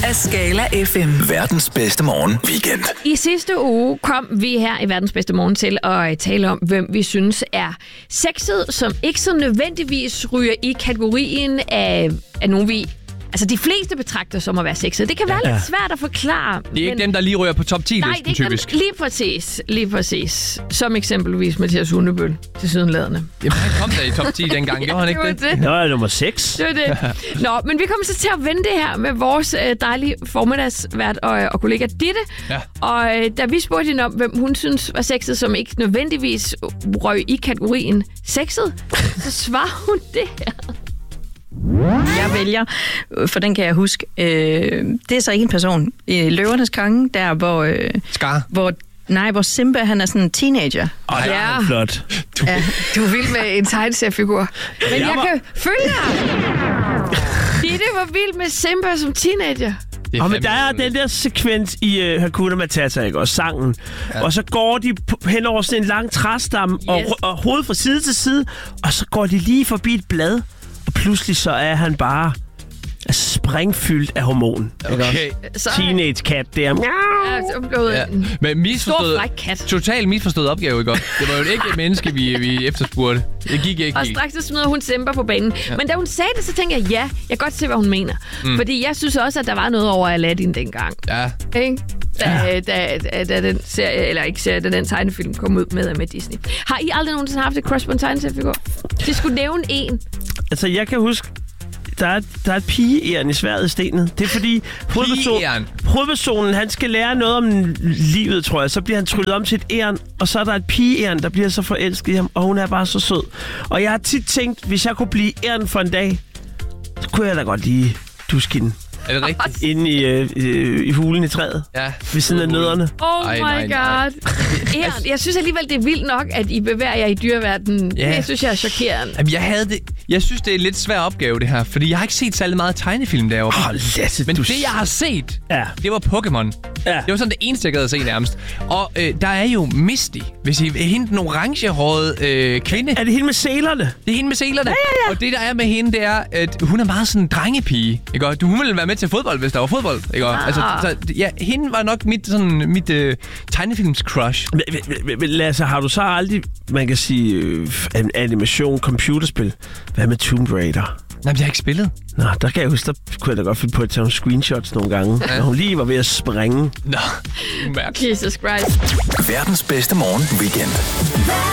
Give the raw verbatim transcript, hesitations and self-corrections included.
af Skala F M. Verdens bedste morgen weekend. I sidste uge kom vi her i Verdens bedste morgen til at tale om, hvem vi synes er sexet, som ikke så nødvendigvis ryger i kategorien af, af nogen vi... Altså, de fleste betragter som at være sexet. Det kan være ja. lidt svært at forklare. Det er ikke men... dem, der lige ryger på top ti-listen, Nej, det er ikke typisk. Dem, lige præcis. Lige præcis. Som eksempelvis Mathias Hundebøl til sydenladende. Jamen, han kom der i top ti dengang, gjorde han ikke det? det? Nå, nummer seks. Det var det. Nå, men vi kommer så til at vende det her med vores øh, dejlige formiddagsvært og, og kollega Ditte. Ja. Og øh, da vi spurgte hende om, hvem hun synes var sexet, som ikke nødvendigvis røg i kategorien sexet, så svarer hun det her. Jeg vælger, for den kan jeg huske, øh, det er så en person i Løvernes Konge, der hvor... Øh, Scar? Hvor, nej, hvor Simba, han er sådan en teenager. Ej, ja. Det er flot. Du, ja. du er vild med en tegneseriefigur. Men jeg, jeg var... kan følge dig. Ditte var vild med Simba som teenager. Og men der er den der sekvens i uh, Hakuna Matata, ikke? Og sangen. Ja. Og så går de hen over sådan en lang træstamme yes. og, og hovedet fra side til side, og så går de lige forbi et blad. Og pludselig så er han bare sprængfyldt af hormon. Okay. Teenage cat der. Ja, så blev ja. en Men misforstået, stor fræk kat. Totalt misforstået opgave, ikke? Det var jo ikke et menneske, vi, vi efterspurgte. Det gik ikke. Og straks så smider hun Simba på banen. Ja. Men da hun sagde det, så tænkte jeg, ja, jeg kan godt se, hvad hun mener. Mm. Fordi jeg synes også, at der var noget over Aladdin dengang. Ja. Ikke? Da, ja. da, da, da den serie, eller ikke serie, da den tegnefilm kom ud med, med Disney. Har I aldrig nogensinde haft et crush på en tegneseriefigur? De skulle nævne en. Altså, jeg kan huske, der er, der er et pigeæren i Sverdet i stenet. Det er fordi, hovedpersonen, hovedpersonen, han skal lære noget om livet, tror jeg. Så bliver han tryllet om til et æren, og så er der et pigeæren, der bliver så forelsket i ham, og hun er bare så sød. Og jeg har tit tænkt, hvis jeg kunne blive æren for en dag, så kunne jeg da godt lige duske hende. Er det rigtigt? Inde i, øh, i hulen i træet. Ja. Ved siden af nødderne. Oh my nej, god. Nej. Jeg synes alligevel, det er vildt nok, at I bevæger jer i dyreverdenen. Ja. Det synes jeg er chokerende. Jamen, jeg havde det... Jeg synes, det er en lidt svær opgave, det her. Fordi jeg har ikke set særlig meget tegnefilm derovre. Oh, Lasse, Men du... det, jeg har set, ja. det var Pokémon. Ja. Det var sådan det eneste, jeg gad at se nærmest. Og øh, der er jo Misty. Hvis I er hende den orangehårede øh, kvinde. Er det hende med sælerne? Det er hende med sælerne. Ja, ja, ja. Og det, der er med hende, det er, at hun er meget sådan en drengepige. Ikke? Du, hun ville være med til fodbold, hvis der var fodbold. Ikke? Ah. Altså, så, ja, hende var nok mit, sådan, mit øh, tegnefilms-crush. Men Lasse, har du så aldrig, man kan sige, øh, animation, computerspil? Hvad med Tomb Raider? Nej, men jeg har ikke spillet. Nå, der kan jeg huske, der kunne jeg da godt finde på at tage nogle screenshots nogle gange, ja. Når hun lige var ved at springe. Nå, Jesus Christ. Verdens bedste morgen weekend.